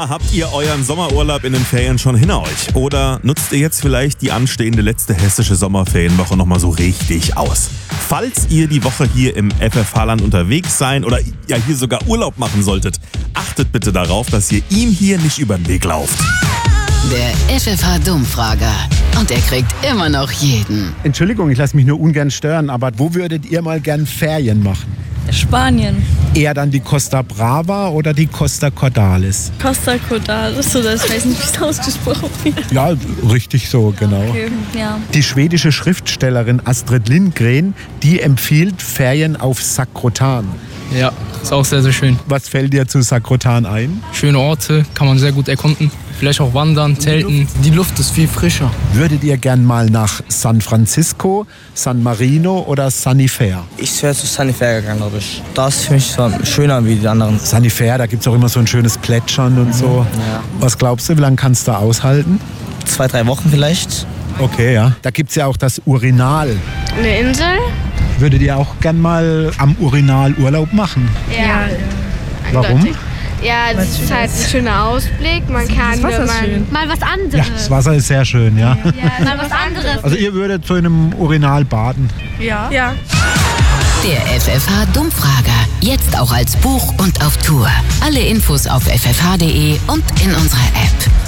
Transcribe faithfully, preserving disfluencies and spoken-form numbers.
Na, habt ihr euren Sommerurlaub in den Ferien schon hinter euch? Oder nutzt ihr jetzt vielleicht die anstehende letzte hessische Sommerferienwoche nochmal so richtig aus? Falls ihr die Woche hier im F F H-Land unterwegs sein oder ja hier sogar Urlaub machen solltet, achtet bitte darauf, dass ihr ihm hier nicht über den Weg lauft. Der F F H-Dummfrager. Und er kriegt immer noch jeden. Entschuldigung, ich lasse mich nur ungern stören, aber wo würdet ihr mal gern Ferien machen? Spanien. Eher dann die Costa Brava oder die Costa Cordalis? Costa Cordalis, oder ich weiß nicht, wie es ausgesprochen wird. Ja, richtig so, genau. Okay, ja. Die schwedische Schriftstellerin Astrid Lindgren, die empfiehlt Ferien auf Sakrotan. Ja, ist auch sehr, sehr schön. Was fällt dir zu Sakrotan ein? Schöne Orte, kann man sehr gut erkunden. Vielleicht auch wandern, zelten. Die Luft ist viel frischer. Würdet ihr gern mal nach San Francisco, San Marino oder Sanifair? Ich wäre zu Sanifair gegangen, glaube ich. Das ist für mich so schöner wie die anderen. Sanifair, da gibt es auch immer so ein schönes Plätschern und so. Ja. Was glaubst du, wie lange kannst du da aushalten? Zwei, drei Wochen vielleicht. Okay, ja. Da gibt es ja auch das Urinal. Eine Insel? Würdet ihr auch gern mal am Urinal Urlaub machen? Ja. Warum? Ja, das ist halt ein schöner Ausblick. Man kann Wasser ist schön. mal was Ja, anderes. das Wasser ist sehr schön, ja. Ja, mal was anderes. Also ihr würdet zu einem Urinal baden? Ja. Ja. Der F F H-Dummfrager. Jetzt auch als Buch und auf Tour. Alle Infos auf f f h punkt d e und in unserer App.